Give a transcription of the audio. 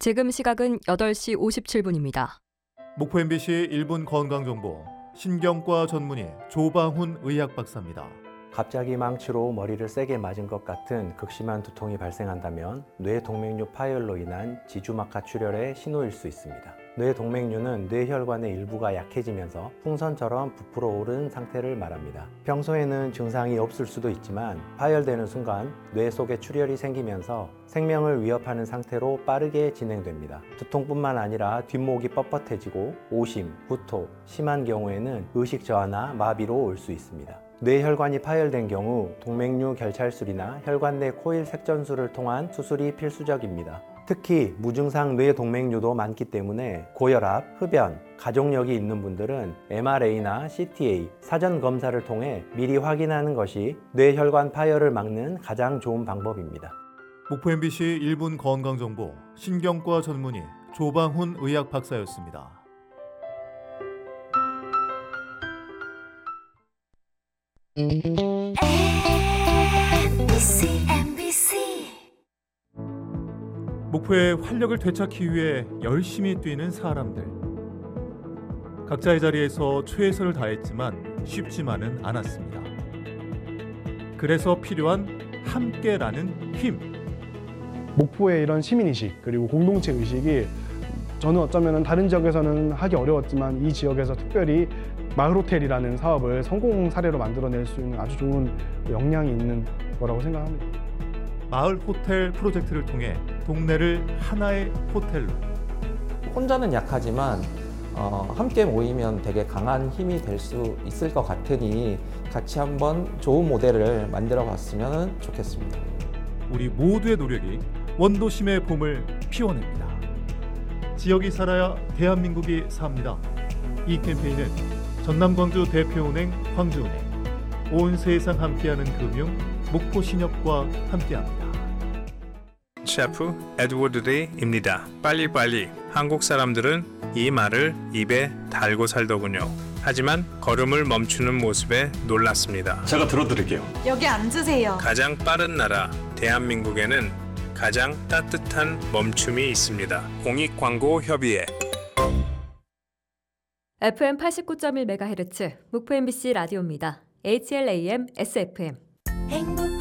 지금 시각은 8시 57분입니다. 목포 MBC 1분 건강정보, 신경과 전문의 조방훈 의학박사입니다. 갑자기 망치로 머리를 세게 맞은 것 같은 극심한 두통이 발생한다면 뇌동맥류 파열로 인한 지주막하 출혈의 신호일 수 있습니다. 뇌동맥류는 뇌혈관의 일부가 약해지면서 풍선처럼 부풀어 오른 상태를 말합니다. 평소에는 증상이 없을 수도 있지만 파열되는 순간 뇌 속에 출혈이 생기면서 생명을 위협하는 상태로 빠르게 진행됩니다. 두통뿐만 아니라 뒷목이 뻣뻣해지고 오심, 구토, 심한 경우에는 의식 저하나 마비로 올 수 있습니다. 뇌혈관이 파열된 경우 동맥류 결찰술이나 혈관 내 코일 색전술을 통한 수술이 필수적입니다. 특히 무증상 뇌동맥류도 많기 때문에 고혈압, 흡연, 가족력이 있는 분들은 MRA나 CTA, 사전 검사를 통해 미리 확인하는 것이 뇌혈관 파열을 막는 가장 좋은 방법입니다. 목포 MBC 1분 건강정보, 신경과 전문의 조방훈 의학박사였습니다. 목포의 활력을 되찾기 위해 열심히 뛰는 사람들. 각자의 자리에서 최선을 다했지만 쉽지만은 않았습니다. 그래서 필요한 함께라는 힘. 목포의 이런 시민의식 그리고 공동체 의식이 저는 어쩌면 다른 지역에서는 하기 어려웠지만 이 지역에서 특별히 마을호텔이라는 사업을 성공 사례로 만들어낼 수 있는 아주 좋은 역량이 있는 거라고 생각합니다. 마을 호텔 프로젝트를 통해 동네를 하나의 호텔로. 혼자는 약하지만 함께 모이면 되게 강한 힘이 될 수 있을 것 같으니 같이 한번 좋은 모델을 만들어 봤으면 좋겠습니다. 우리 모두의 노력이 원도심의 봄을 피워냅니다. 지역이 살아야 대한민국이 삽니다. 이 캠페인은 전남광주 대표은행 광주은행, 온 세상 함께하는 금융 목포신협과 함께합니다. 셰프 에드워드 데이입니다. 빨리빨리. 한국 사람들은 이 말을 입에 달고 살더군요. 하지만 걸음을 멈추는 모습에 놀랐습니다. 제가 들어드릴게요. 여기 앉으세요. 가장 빠른 나라 대한민국에는 가장 따뜻한 멈춤이 있습니다. 공익광고협의회. FM 89.1MHz 목포 MBC 라디오입니다. HLAM SFM.